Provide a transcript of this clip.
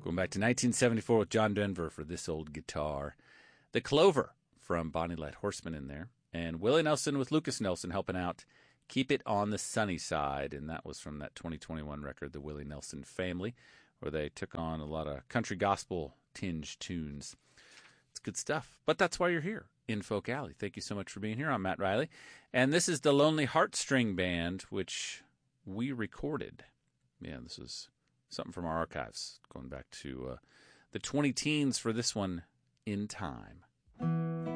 Going back to 1974 with John Denver for This Old Guitar. The Clover from Bonnie Light Horseman in there. And Willie Nelson with Lucas Nelson helping out. Keep It on the Sunny Side. And that was from that 2021 record, The Willie Nelson Family, where they took on a lot of country gospel tinge tunes. It's good stuff. But that's why you're here in Folk Alley. Thank you so much for being here. I'm Matt Riley. And this is the Lonely Heartstring Band, which we recorded. Yeah, this is something from our archives, going back to the 20 teens for this one, In Time.